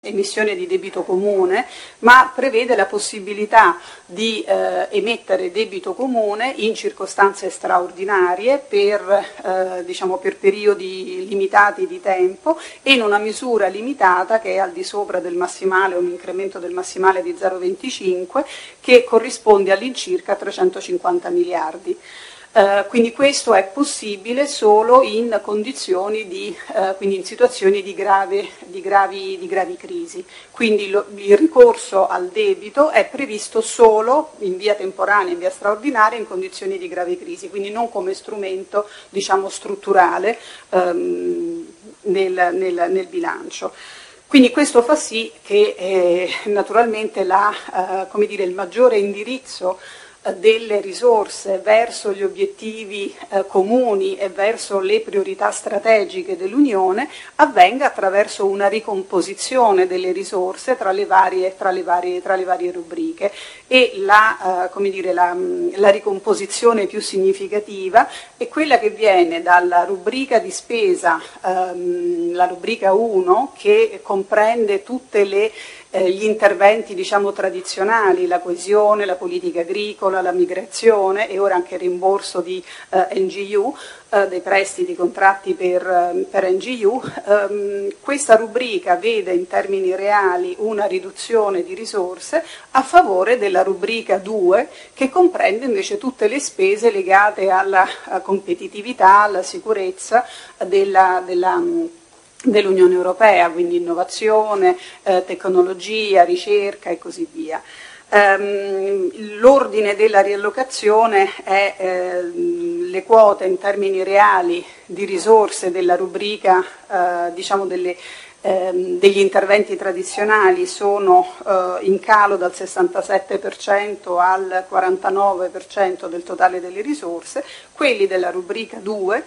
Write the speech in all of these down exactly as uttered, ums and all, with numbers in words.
emissione di debito comune, ma prevede la possibilità di eh, emettere debito comune in circostanze straordinarie per, eh, diciamo, per periodi limitati di tempo e in una misura limitata che è al di sopra del massimale, un incremento del massimale di zero virgola venticinque, che corrisponde all'incirca a trecentocinquanta miliardi. Uh, quindi questo è possibile solo in condizioni di, uh, quindi in situazioni di, grave, di, gravi, di gravi crisi. Quindi lo, il ricorso al debito è previsto solo in via temporanea, in via straordinaria, in condizioni di gravi crisi, quindi non come strumento, diciamo, strutturale um, nel, nel, nel bilancio. Quindi questo fa sì che eh, naturalmente la, uh, come dire, il maggiore indirizzo delle risorse verso gli obiettivi eh, comuni e verso le priorità strategiche dell'Unione avvenga attraverso una ricomposizione delle risorse tra le varie, tra le varie, tra le varie rubriche e la, eh, come dire, la, la ricomposizione più significativa è quella che viene dalla rubrica di spesa, ehm, la rubrica uno, che comprende tutte le Eh, gli interventi, diciamo, tradizionali, la coesione, la politica agricola, la migrazione e ora anche il rimborso di eh, N G U, eh, dei prestiti contratti per, eh, per N G U. Um, questa rubrica vede in termini reali una riduzione di risorse a favore della rubrica due, che comprende invece tutte le spese legate alla competitività, alla sicurezza della, della dell'Unione Europea, quindi innovazione, eh, tecnologia, ricerca e così via. Um, l'ordine della riallocazione è eh, le quote in termini reali di risorse della rubrica, eh, diciamo delle, ehm, degli interventi tradizionali sono eh, in calo dal sessantasette per cento al quarantanove per cento del totale delle risorse, quelli della rubrica due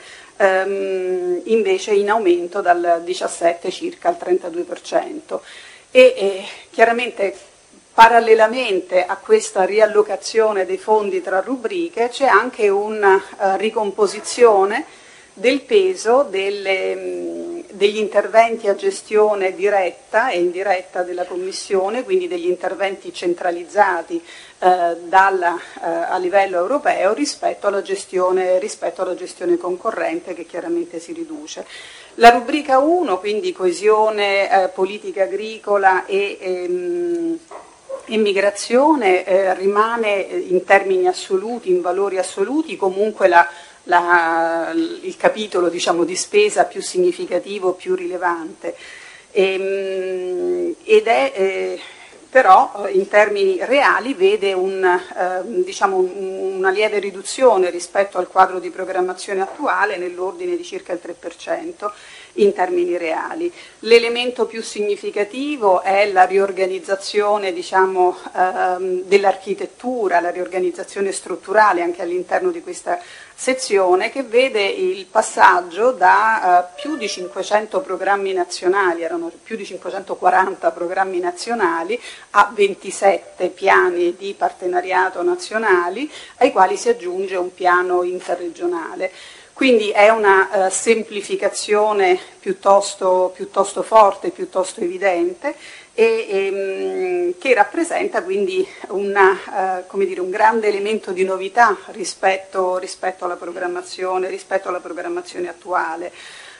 ehm, invece in aumento dal diciassette circa al trentadue per cento. E eh, chiaramente parallelamente a questa riallocazione dei fondi tra rubriche c'è anche una uh, ricomposizione del peso delle, mh, degli interventi a gestione diretta e indiretta della Commissione, quindi degli interventi centralizzati uh, dalla, uh, a livello europeo rispetto alla gestione, rispetto alla gestione concorrente, che chiaramente si riduce. La rubrica uno, quindi coesione, uh, politica agricola e ehm, immigrazione, eh, rimane in termini assoluti, in valori assoluti, comunque la, la, il capitolo, diciamo, di spesa più significativo, più rilevante. E, ed è eh, però in termini reali vede un, eh, diciamo un, una lieve riduzione rispetto al quadro di programmazione attuale, nell'ordine di circa il tre per cento. In termini reali. L'elemento più significativo è la riorganizzazizione, diciamo, ehm, dell'architettura, la riorganizzazione strutturale anche all'interno di questa sezione, che vede il passaggio da eh, più di cinquecento programmi nazionali, erano più di cinquecentoquaranta programmi nazionali, a ventisette piani di partenariato nazionali, ai quali si aggiunge un piano interregionale. Quindi è una uh, semplificazione piuttosto, piuttosto forte, piuttosto evidente e, e, che rappresenta quindi una, uh, come dire, un grande elemento di novità rispetto, rispetto alla programmazione, rispetto alla programmazione attuale.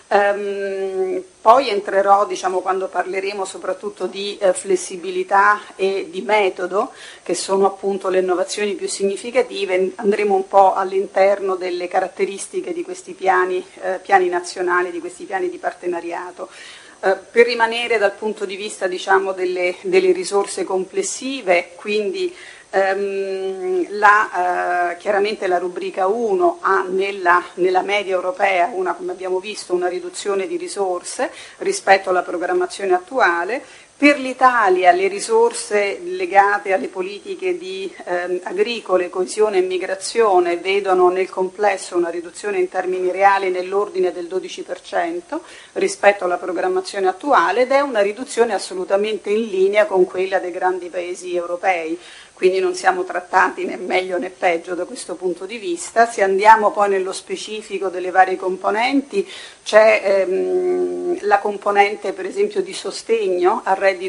Um, poi entrerò, diciamo, quando parleremo soprattutto di eh, flessibilità e di metodo, che sono appunto le innovazioni più significative, andremo un po' all'interno delle caratteristiche di questi piani, eh, piani nazionali, di questi piani di partenariato. Uh, per rimanere dal punto di vista, diciamo, delle, delle risorse complessive, quindi Um, la, uh, chiaramente la rubrica uno ha nella, nella media europea, una, come abbiamo visto, una riduzione di risorse rispetto alla programmazione attuale. Per l'Italia le risorse legate alle politiche di, ehm, agricole, coesione e migrazione vedono nel complesso una riduzione in termini reali nell'ordine del dodici per cento rispetto alla programmazione attuale, ed è una riduzione assolutamente in linea con quella dei grandi paesi europei. Quindi non siamo trattati né meglio né peggio da questo punto di vista. Se andiamo poi nello specifico delle varie componenti, c'è ehm, la componente per esempio di sostegno al reddito